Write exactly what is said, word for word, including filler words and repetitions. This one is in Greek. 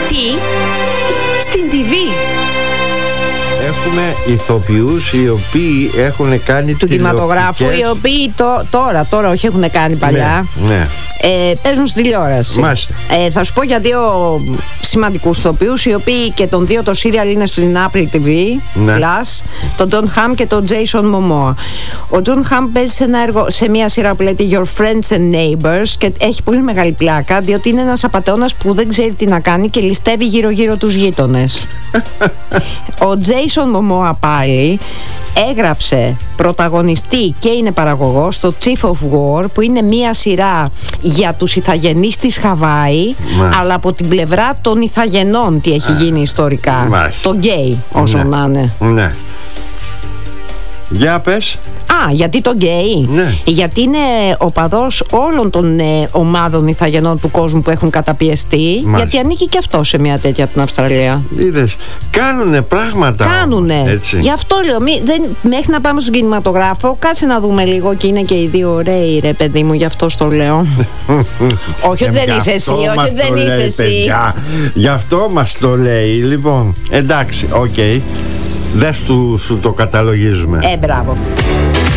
Τι? Στην τι βι. Έχουμε ηθοποιούς οι οποίοι έχουν κάνει του κινηματογράφου, οι οποίοι το, τώρα, τώρα όχι έχουν κάνει παλιά. Ναι, ναι. Ε, παίζουν στη τηλεόραση. Ε, θα σου πω για δύο σημαντικούς ηθοποιούς, οι οποίοι και τον δύο το σύριαλ είναι στην Apple τι βι ναι. Plus, τον John Hamm και τον Jason Momoa. Ο John Hamm παίζει σε, ένα έργο, σε μια σειρά που λέγεται Your Friends and Neighbors και έχει πολύ μεγάλη πλάκα, διότι είναι ένας απατεώνας που δεν ξέρει τι να κάνει και ληστεύει γύρω-γύρω τους γείτονες. Ο Jason Momoa πάλι έγραψε, πρωταγωνιστή και είναι παραγωγός στο Chief of War, που είναι μια σειρά για τους ηθαγενείς της Χαβάη, Μάλιστα. αλλά από την πλευρά των ηθαγενών τι έχει γίνει ιστορικά. Μάλιστα. Το γκέι, όσο ναι. να είναι. Ναι. Για πες. Α, γιατί το γκέι? Ναι. Γιατί είναι οπαδός όλων των ε, ομάδων ηθαγενών του κόσμου που έχουν καταπιεστεί. Μάλιστα. Γιατί ανήκει και αυτό σε μια τέτοια από την Αυστραλία. Είδες, κάνουνε πράγματα. Κάνουνε. Έτσι. Γι' αυτό λέω, μη, δεν, μέχρι να πάμε στον κινηματογράφο, κάτσε να δούμε λίγο, και είναι και οι δύο ωραίοι, ρε παιδί μου, γι' αυτό το λέω. Όχι ότι δεν είσαι εσύ, όχι ότι δεν είσαι εσύ. Παιδιά. Γι' αυτό μας το λέει. Λοιπόν, εντάξει, οκ. Okay. Δες του, σου το καταλογίζουμε. Ε, μπράβο.